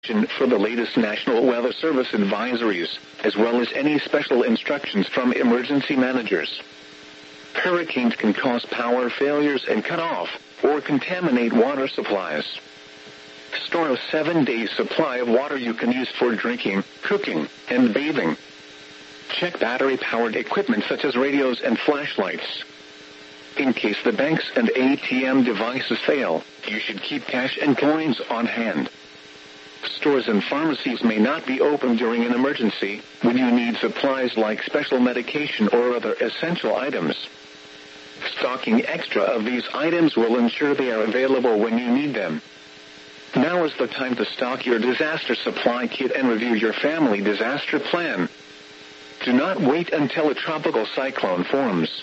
attention for the latest National Weather Service advisories, as well as any special instructions from emergency managers. Hurricanes can cause power failures and cut off or contaminate water supplies. Store a 7-day supply of water you can use for drinking, cooking, and bathing. Check battery-powered equipment such as radios and flashlights. In case the banks and ATM devices fail, you should keep cash and coins on hand. Stores and pharmacies may not be open during an emergency when you need supplies like special medication or other essential items. Stocking extra of these items will ensure they are available when you need them. Now is the time to stock your disaster supply kit and review your family disaster plan. Do not wait until a tropical cyclone forms.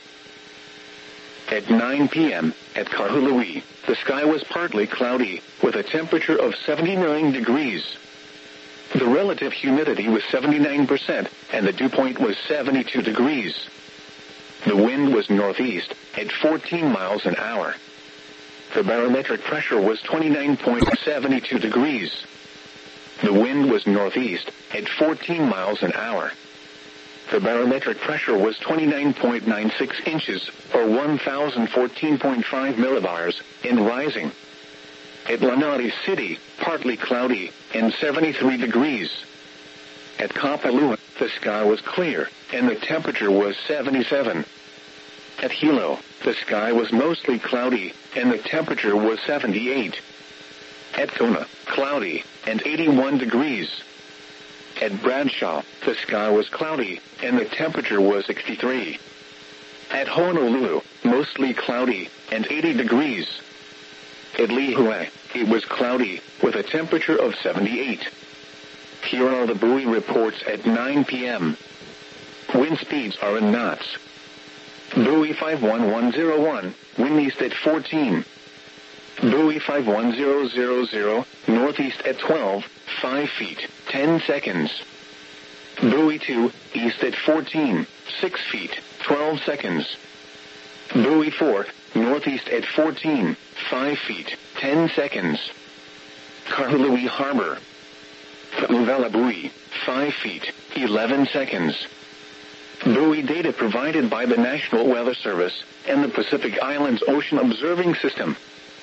At 9 p.m., at Kahului, the sky was partly cloudy, with a temperature of 79 degrees. The relative humidity was 79%, and the dew point was 72 degrees. The wind was northeast, at 14 miles an hour. The barometric pressure was 29.72 degrees. The wind was northeast, at 14 miles an hour. The barometric pressure was 29.96 inches, or 1,014.5 millibars, and rising. At Lanao City, partly cloudy, and 73 degrees. At Kapalua, the sky was clear, and the temperature was 77. At Hilo, the sky was mostly cloudy, and the temperature was 78. At Kona, cloudy, and 81 degrees. At Bradshaw, the sky was cloudy, and the temperature was 63. At Honolulu, mostly cloudy, and 80 degrees. At Lihue, it was cloudy, with a temperature of 78. Here are the buoy reports at 9 p.m. Wind speeds are in knots. Buoy 51101, wind east at 14. Buoy 51000, northeast at 12, 5 feet, 10 seconds. Buoy 2, east at 14, 6 feet, 12 seconds. Buoy 4, northeast at 14, 5 feet, 10 seconds. Kahului Harbor. Paluvela Buoy, 5 feet, 11 seconds. Buoy data provided by the National Weather Service and the Pacific Islands Ocean Observing System.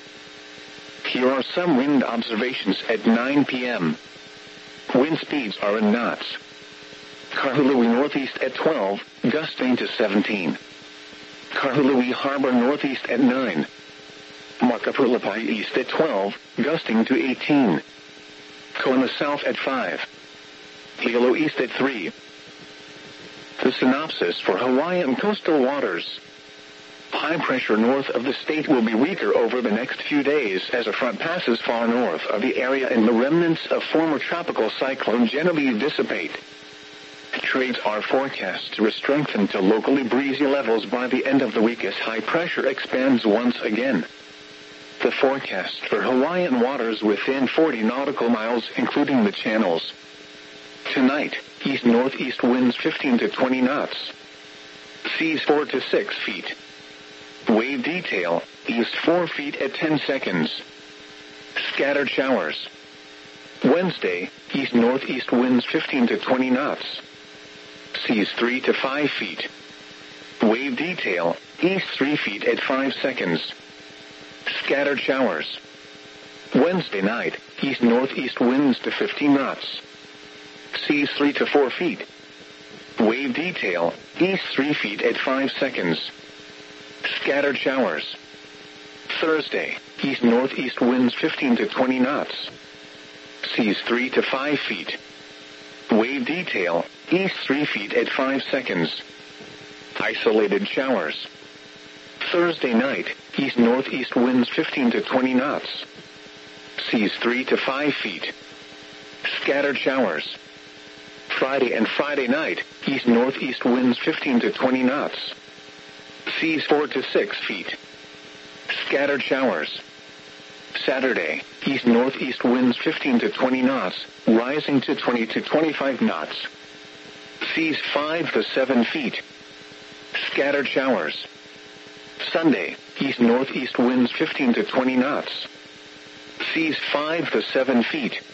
Here are some wind observations at 9 p.m. Wind speeds are in knots. Kahului northeast at 12, gusting to 17. Kahului Harbor northeast at 9. Makapulapai east at 12, gusting to 18. Kona south at 5. Hilo east at 3. The synopsis for Hawaiian coastal waters. High pressure north of the state will be weaker over the next few days as a front passes far north of the area and the remnants of former tropical cyclone Genevieve dissipate. Trades are forecast to strengthen to locally breezy levels by the end of the week as high pressure expands once again. The forecast for Hawaiian waters within 40 nautical miles, including the channels. Tonight, east-northeast winds 15 to 20 knots. Seas 4 to 6 feet. Wave detail, east 4 feet at 10 seconds. Scattered showers. Wednesday, east-northeast winds 15 to 20 knots. Seas 3 to 5 feet. Wave detail, east 3 feet at 5 seconds. Scattered showers. Wednesday night, east-northeast winds to 15 knots. Seas 3 to 4 feet. Wave detail, east 3 feet at 5 seconds. Scattered showers. Thursday, east-northeast winds 15 to 20 knots. Seas 3 to 5 feet. Wave detail, east 3 feet at 5 seconds. Isolated showers. Thursday night, east-northeast winds 15 to 20 knots. Seas 3 to 5 feet. Scattered showers. Friday and Friday night, east-northeast winds 15 to 20 knots. Seas 4 to 6 feet. Scattered showers. Saturday, east-northeast winds 15 to 20 knots, rising to 20 to 25 knots. Seas 5 to 7 feet. Scattered showers. Sunday, east-northeast winds 15 to 20 knots. Seas 5 to 7 feet.